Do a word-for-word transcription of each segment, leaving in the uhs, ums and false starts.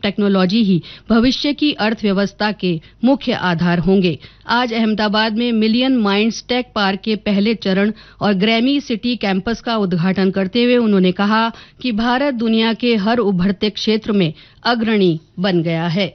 Technology ही भविष्य की अर्थव्यवस्था के मुख्य आधार होंगे। आज अहमदाबाद में मिलियन माइंड्स टेक पार्क के पहले चरण और ग्रैमी सिटी कैंपस का उद्घाटन करते हुए उन्होंने कहा कि भारत दुनिया के हर उभरते क्षेत्र में अग्रणी बन गया है।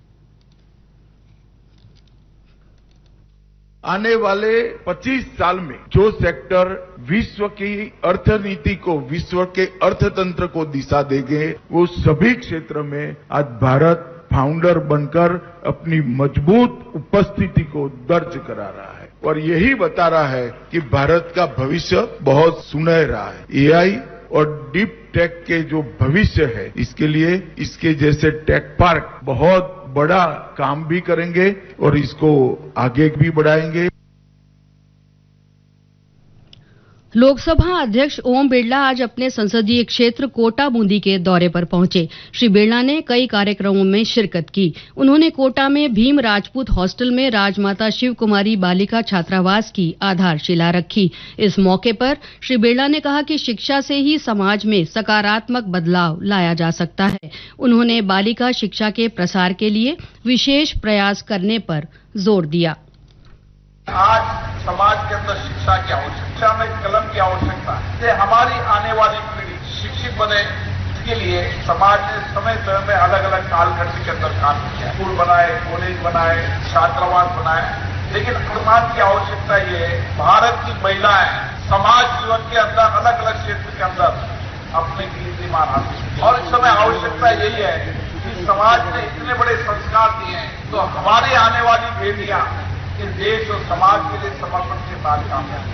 आने वाले पच्चीस साल में जो सेक्टर विश्व की अर्थनीति को, विश्व के अर्थतंत्र को दिशा देंगे, वो सभी क्षेत्र में आज भारत फाउंडर बनकर अपनी मजबूत उपस्थिति को दर्ज करा रहा है और यही बता रहा है कि भारत का भविष्य बहुत सुनहरा है। एआई और डीप टेक के जो भविष्य है, इसके लिए इसके जैसे टेक पार्क बहुत बड़ा काम भी करेंगे और इसको आगे भी बढ़ाएंगे। लोकसभा अध्यक्ष ओम बिरला आज अपने संसदीय क्षेत्र कोटा बूंदी के दौरे पर पहुंचे। श्री बिरला ने कई कार्यक्रमों में शिरकत की। उन्होंने कोटा में भीम राजपूत हॉस्टल में राजमाता शिव कुमारी बालिका छात्रावास की आधारशिला रखी। इस मौके पर श्री बिरला ने कहा कि शिक्षा से ही समाज में सकारात्मक बदलाव लाया जा सकता है। उन्होंने बालिका शिक्षा के प्रसार के लिए विशेष प्रयास करने पर जोर दिया। आज समाज के अंदर शिक्षा की आवश्यकता में कलम की आवश्यकता है। हमारी आने वाली पीढ़ी शिक्षित बने, इसके लिए समाज ने समय समय में अलग अलग कालखंड के अंदर काम किया। स्कूल बनाए, कॉलेज बनाए, छात्रावास बनाए, लेकिन वर्तमान की आवश्यकता ये है, भारत की महिलाएं समाज जीवन के अंदर अलग अलग क्षेत्र के अंदर अपने कीर्तिमान हासिल, और इस समय आवश्यकता यही है कि समाज ने इतने बड़े संस्कार दिए हैं, तो हमारी आने वाली बेटियां इस देश और समाज के लिए समर्पण के साथ काम करें।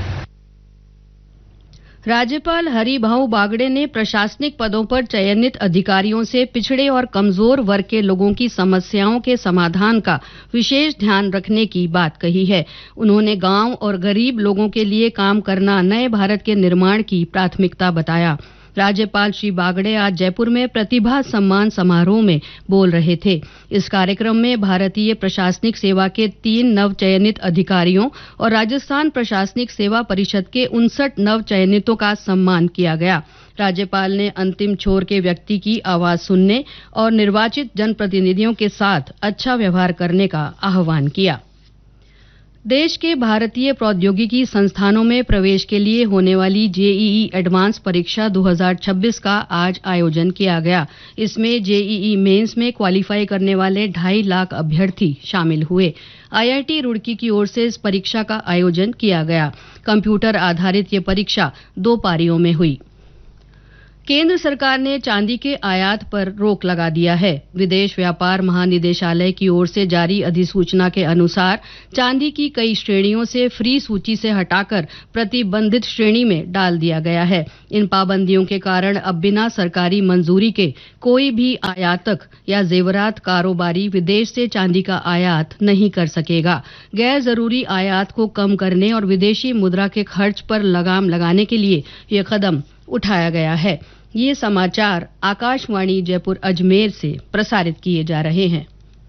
राज्यपाल हरिभाऊ बागड़े ने प्रशासनिक पदों पर चयनित अधिकारियों से पिछड़े और कमजोर वर्ग के लोगों की समस्याओं के समाधान का विशेष ध्यान रखने की बात कही है। उन्होंने गांव और गरीब लोगों के लिए काम करना नए भारत के निर्माण की प्राथमिकता बताया। राज्यपाल श्री बागड़े आज जयपुर में प्रतिभा सम्मान समारोह में बोल रहे थे। इस कार्यक्रम में भारतीय प्रशासनिक सेवा के तीन नवचयनित अधिकारियों और राजस्थान प्रशासनिक सेवा परिषद के उनसठ नवचयनितों का सम्मान किया गया। राज्यपाल ने अंतिम छोर के व्यक्ति की आवाज सुनने और निर्वाचित जनप्रतिनिधियों के साथ अच्छा व्यवहार करने का आह्वान किया। देश के भारतीय प्रौद्योगिकी संस्थानों में प्रवेश के लिए होने वाली जेईई एडवांस परीक्षा दो हज़ार छब्बीस का आज आयोजन किया गया। इसमें जेईई मेंस में क्वालिफाई करने वाले ढाई लाख अभ्यर्थी शामिल हुए। आईआईटी रुड़की की ओर से इस परीक्षा का आयोजन किया गया। कंप्यूटर आधारित ये परीक्षा दो पारियों में हुई। केंद्र सरकार ने चांदी के आयात पर रोक लगा दिया है। विदेश व्यापार महानिदेशालय की ओर से जारी अधिसूचना के अनुसार चांदी की कई श्रेणियों से फ्री सूची से हटाकर प्रतिबंधित श्रेणी में डाल दिया गया है। इन पाबंदियों के कारण अब बिना सरकारी मंजूरी के कोई भी आयातक या जेवरात कारोबारी विदेश से चांदी का आयात नहीं कर सकेगा। गैर जरूरी आयात को कम करने और विदेशी मुद्रा के खर्च पर लगाम लगाने के लिए यह कदम उठाया गया है। ये समाचार आकाशवाणी जयपुर अजमेर से प्रसारित किए जा रहे हैं।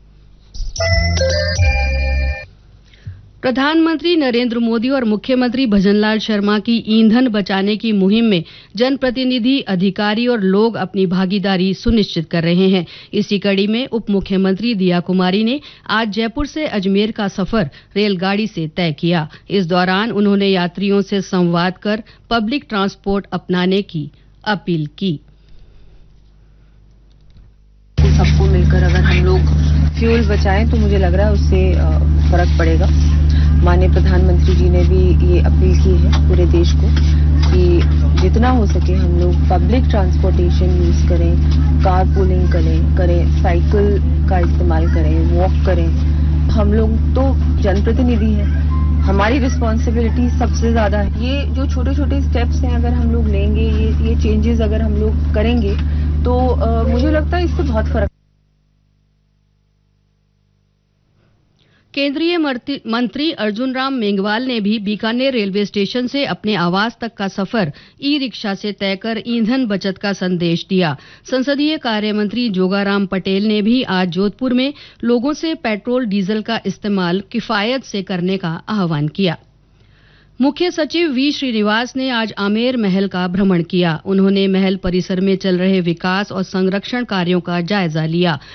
प्रधानमंत्री नरेंद्र मोदी और मुख्यमंत्री भजनलाल शर्मा की ईंधन बचाने की मुहिम में जनप्रतिनिधि, अधिकारी और लोग अपनी भागीदारी सुनिश्चित कर रहे हैं। इसी कड़ी में उप मुख्यमंत्री दिया कुमारी ने आज जयपुर से अजमेर का सफर रेलगाड़ी से तय किया। इस दौरान उन्होंने यात्रियों से संवाद कर पब्लिक ट्रांसपोर्ट अपनाने की अपील की। सबको मिलकर अगर हम लोग फ्यूल बचाएं तो मुझे लग रहा है उससे फर्क पड़ेगा। माननीय प्रधानमंत्री जी ने भी ये अपील की है पूरे देश को कि जितना हो सके हम लोग पब्लिक ट्रांसपोर्टेशन यूज करें, कार पूलिंग करें करें साइकिल का इस्तेमाल करें, वॉक करें। हम लोग तो जनप्रतिनिधि हैं, हमारी रिस्पॉन्सिबिलिटी सबसे ज्यादा है। ये जो छोटे छोटे स्टेप्स हैं अगर हम लोग लेंगे, ये ये चेंजेस अगर हम लोग करेंगे तो आ, मुझे लगता है इससे बहुत फर्क। केंद्रीय मंत्री अर्जुन राम मेघवाल ने भी बीकानेर रेलवे स्टेशन से अपने आवास तक का सफर ई रिक्शा से तय कर ईंधन बचत का संदेश दिया। संसदीय कार्य मंत्री जोगाराम पटेल ने भी आज जोधपुर में लोगों से पेट्रोल डीजल का इस्तेमाल किफायत से करने का आह्वान किया। मुख्य सचिव वी श्रीनिवास ने आज आमेर महल का भ्रमण किया। उन्होंने महल परिसर में चल रहे विकास और संरक्षण कार्यों का जायजा लिया।